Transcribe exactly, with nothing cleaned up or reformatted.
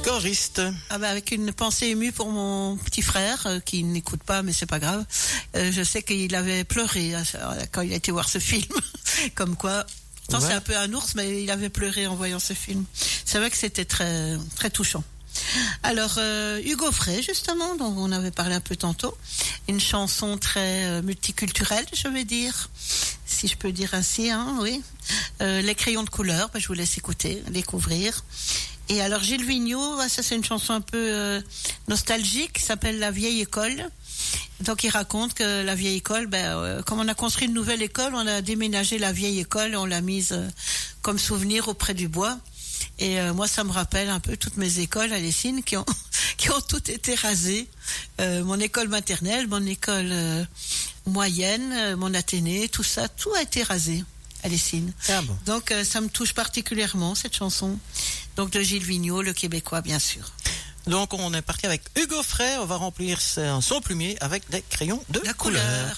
choriste. Ah bah avec une pensée émue pour mon petit frère euh, qui n'écoute pas, mais c'est pas grave. Euh, je sais qu'il avait pleuré euh, quand il a été voir ce film. Comme quoi, pourtant ouais. C'est un peu un ours, mais il avait pleuré en voyant ce film. C'est vrai que c'était très très touchant. Alors euh, Hugo Frey justement, dont on avait parlé un peu tantôt, une chanson très euh, multiculturelle, je vais dire, si je peux dire ainsi, hein, oui. Euh, les crayons de couleur, bah, je vous laisse écouter, découvrir. Et alors Gilles Vigneault, bah, ça c'est une chanson un peu euh, nostalgique, qui s'appelle La vieille école. Donc il raconte que la vieille école, ben, euh, comme on a construit une nouvelle école, on a déménagé la vieille école et on l'a mise euh, comme souvenir auprès du bois. Et euh, moi, ça me rappelle un peu toutes mes écoles à Lessines qui ont qui ont toutes été rasées. Euh, mon école maternelle, mon école euh, moyenne, euh, mon Athénée, tout ça, tout a été rasé à Lessines. Ah bon. Donc euh, ça me touche particulièrement cette chanson. Donc de Gilles Vigneault, le Québécois, bien sûr. Donc on est parti avec Hugo Frey. On va remplir son plumier avec des crayons de la couleur. couleur.